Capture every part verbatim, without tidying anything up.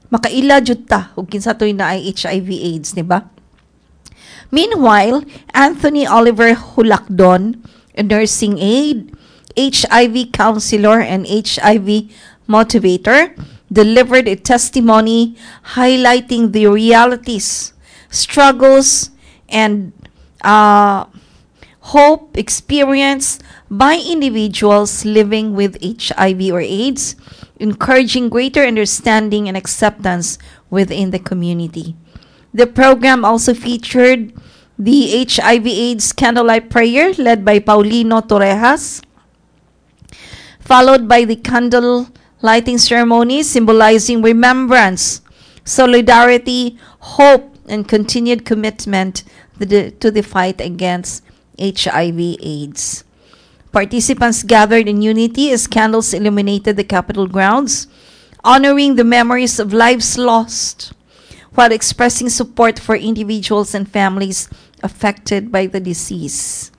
makaila jud ta ug kinsa toy na ay H I V AIDS, di ba? Meanwhile, Anthony Oliver Hulacdon, a nursing aide, H I V counselor, and H I V motivator, delivered a testimony highlighting the realities, struggles, and uh, hope experienced by individuals living with H I V or AIDS, encouraging greater understanding and acceptance within the community. The program also featured the H I V AIDS candlelight prayer led by Paulino Torrejas, followed by the candle lighting ceremony symbolizing remembrance, solidarity, hope, and continued commitment to the, to the fight against H I V AIDS. Participants gathered in unity as candles illuminated the Capitol grounds, honoring the memories of lives lost, while expressing support for individuals and families affected by the disease.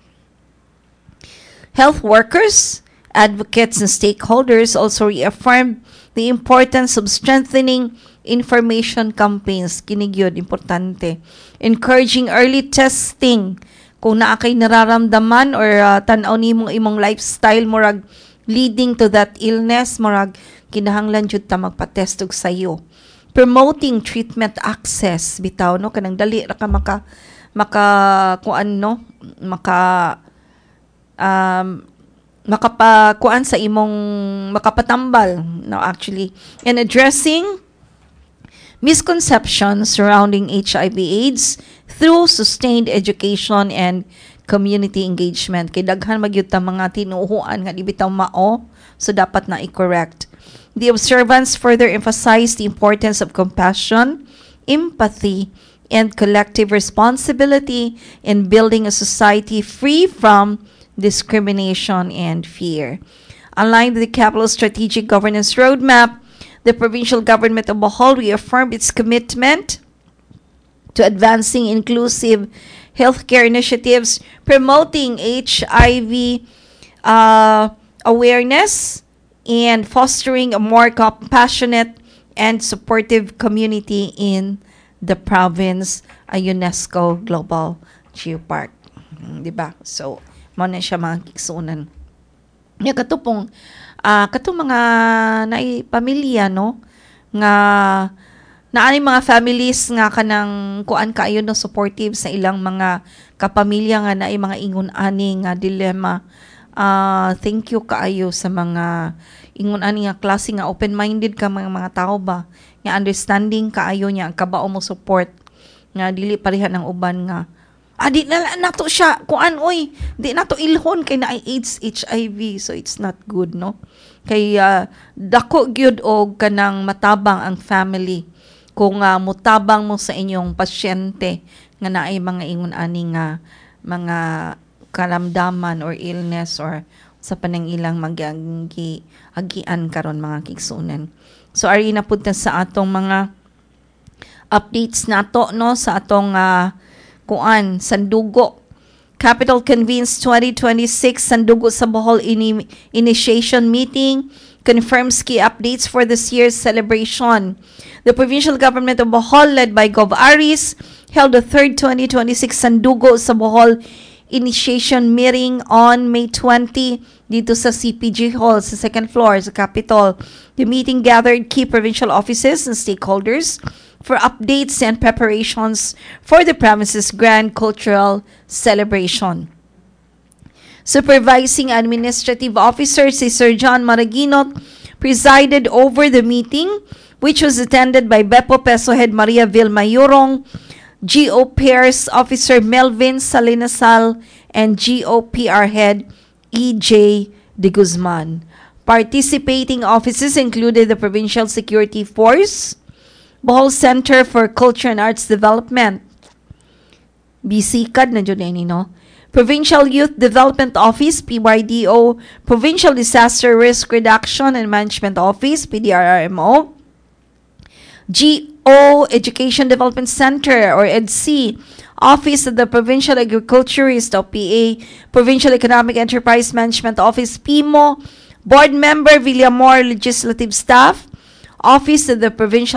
Health workers, advocates, and stakeholders also reaffirmed the importance of strengthening information campaigns, kinigyod, importante, encouraging early testing kung naa kay nararamdaman or uh, tan-aw nimong imong lifestyle murag leading to that illness, murag kinahanglan jud ta magpa-test og sayo. Promoting treatment access bitaw no kanang dali ra ka maka maka kuan no maka um makapakuan sa imong makapatambal no actually, and addressing misconceptions surrounding H I V AIDS through sustained education and community engagement. Kay daghan magyud ta mga tinuhuan nga di bitaw mao, so dapat na i-correct. The observance further emphasized the importance of compassion, empathy, and collective responsibility in building a society free from discrimination and fear. Aligned with the Capital's strategic governance roadmap, the provincial government of Bohol reaffirmed its commitment to advancing inclusive healthcare initiatives, promoting H I V uh, awareness, and fostering a more compassionate and supportive community in the province, a UNESCO Global Geopark. Diba? So, mo na siya mga kiksunan. Nga katupong, uh, katong mga naay pamilya, no? Nga, naani mga families nga kanang kuan kaayo no supportive sa ilang mga kapamilya nga naay mga ingon-ani nga dilemma. Uh, thank you kaayo sa mga ingon-ani nga klase nga open-minded ka mga mga tao ba nga understanding kaayo niya ang kabao mo support nga dili pareha ng uban nga ah, di na nato siya kuan oy di nato ilhon kay naay AIDS H I V, so it's not good no kay uh, dako gyud og kanang matabang ang family kung uh, mutabang mo sa inyong pasyente nga naay mga ingon-ani nga mga karamdaman or illness or sa panang ilang magagi agian karon mga kigsunan. So ari na pud sa atong mga updates nato no sa atong uh, kuan sandugo. Capital convenes twenty twenty-six Sandugo sa Bohol ini- initiation meeting, confirms key updates for this year's celebration. The provincial government of Bohol, led by Gov Aris, held the third twenty twenty-six Sandugo sa Bohol initiation meeting on May twentieth dito sa C P G Hall sa second floor sa Capitol. The meeting gathered key provincial offices and stakeholders for updates and preparations for the province's grand cultural celebration. Supervising Administrative Officer si Sir John Maraginot presided over the meeting, which was attended by Bepo Peso Head Maria Vilmayurong, G O P R S Officer Melvin Salinasal, and G O P R Head E J De Guzman. Participating offices included the Provincial Security Force, Bohol Center for Culture and Arts Development, B C C A D na dyan eh, no? Provincial Youth Development Office, P Y D O, Provincial Disaster Risk Reduction and Management Office, P D R R M O, G O Education Development Center or E D C, Office of the Provincial Agriculturist o P A, Provincial Economic Enterprise Management Office, P M O, Board Member Villamor Legislative Staff, Office of the Provincial